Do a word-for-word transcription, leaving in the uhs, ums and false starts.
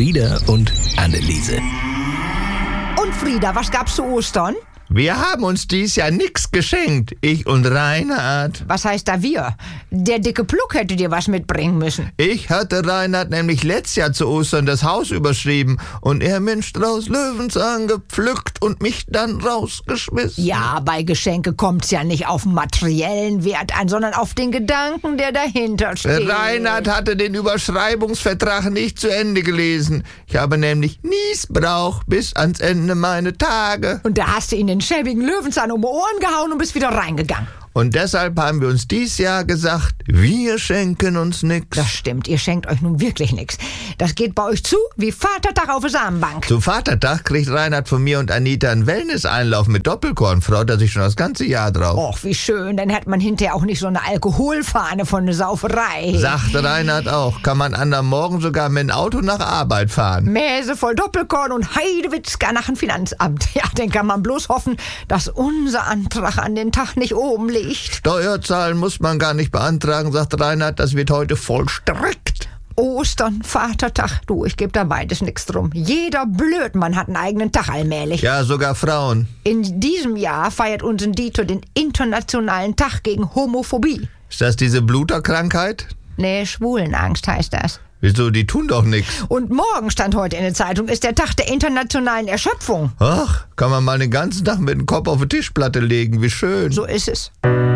Frieda und Anneliese. Und Frieda, was gab's zu Ostern? Wir haben uns dies Jahr nix geschenkt, ich und Reinhard. Was heißt da wir? Der dicke Pluck hätte dir was mitbringen müssen. Ich hatte Reinhard nämlich letztes Jahr zu Ostern das Haus überschrieben und er mir einen Strauß Löwenzahn gepflückt und mich dann rausgeschmissen. Ja, bei Geschenke kommt's ja nicht auf materiellen Wert an, sondern auf den Gedanken, der dahinter steht. Reinhard hatte den Überschreibungsvertrag nicht zu Ende gelesen. Ich habe nämlich Niesbrauch bis ans Ende meiner Tage. Und da hast du ihn den schäbigen Löwenzahn um die Ohren gehauen und bist wieder reingegangen. Und deshalb haben wir uns dies Jahr gesagt, wir schenken uns nix. Das stimmt, ihr schenkt euch nun wirklich nix. Das geht bei euch zu wie Vatertag auf der Samenbank. Zu Vatertag kriegt Reinhard von mir und Anita einen Wellness-Einlauf mit Doppelkorn. Freut er sich schon das ganze Jahr drauf. Och, wie schön, dann hat man hinterher auch nicht so eine Alkoholfahne von der Sauferei. Sagte Reinhard auch, kann man an am Morgen sogar mit dem Auto nach Arbeit fahren. Mäse voll Doppelkorn und Heidewitzka nach dem Finanzamt. Ja, dann kann man bloß hoffen, dass unser Antrag an den Tag nicht oben liegt. Steuerzahlen muss man gar nicht beantragen, sagt Reinhard, das wird heute vollstreckt. Ostern, Vatertag, du, ich geb da beides nix drum. Jeder Blödmann hat einen eigenen Tag allmählich. Ja, sogar Frauen. In diesem Jahr feiert unser Dieter den internationalen Tag gegen Homophobie. Ist das diese Bluterkrankheit? Nee, Schwulenangst heißt das. Wieso, die tun doch nichts. Und morgen, stand heute in der Zeitung, ist der Tag der internationalen Erschöpfung. Ach, kann man mal den ganzen Tag mit dem Kopf auf die Tischplatte legen, wie schön. So ist es.